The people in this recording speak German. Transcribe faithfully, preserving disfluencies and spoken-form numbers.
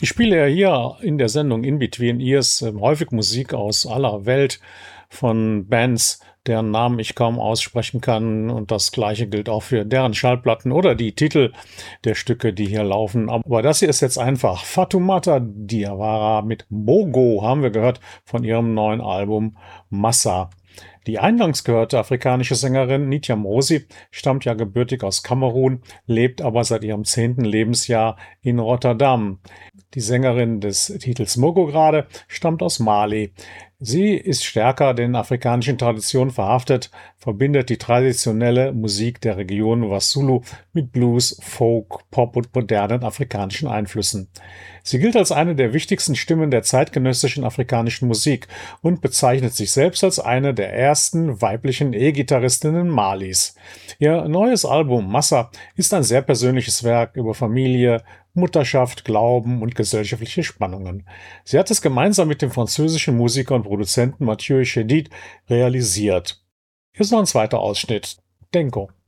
Ich spiele ja hier in der Sendung In Between Ears ähm, häufig Musik aus aller Welt von Bands, deren Namen ich kaum aussprechen kann. Und das Gleiche gilt auch für deren Schallplatten oder die Titel der Stücke, die hier laufen. Aber das hier ist jetzt einfach. Fatoumata Diawara mit Mogo haben wir gehört von ihrem neuen Album Massa. Die eingangs gehörte afrikanische Sängerin Nitya Mosi stammt ja gebürtig aus Kamerun, lebt aber seit ihrem zehnten Lebensjahr in Rotterdam. Die Sängerin des Titels Mogo gerade stammt aus Mali. Sie ist stärker den afrikanischen Traditionen verhaftet, verbindet die traditionelle Musik der Region Wasulu mit Blues, Folk, Pop und modernen afrikanischen Einflüssen. Sie gilt als eine der wichtigsten Stimmen der zeitgenössischen afrikanischen Musik und bezeichnet sich selbst als eine der ersten weiblichen E-Gitarristinnen Malis. Ihr neues Album Massa ist ein sehr persönliches Werk über Familie, Mutterschaft, Glauben und gesellschaftliche Spannungen. Sie hat es gemeinsam mit dem französischen Musiker und Produzenten Mathieu Chédid realisiert. Hier ist noch ein zweiter Ausschnitt. Denko.